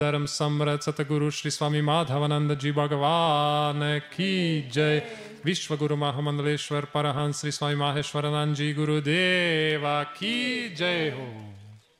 धर्म सम्राट सतगुरु श्री स्वामी माधवानंद जी भगवान की जय। विश्व गुरु महामंडलेश्वर परहंस श्री स्वामी माहेश्वरानंद जी गुरुदेवा की जय हो।